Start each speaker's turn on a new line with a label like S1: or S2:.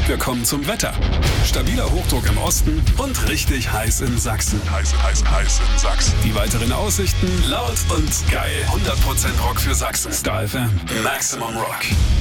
S1: Wir kommen zum Wetter. Stabiler Hochdruck im Osten und richtig heiß in Sachsen.
S2: Heiß in Sachsen.
S1: Die weiteren Aussichten laut und geil. 100% Rock für Sachsen. Star FM. Maximum Rock.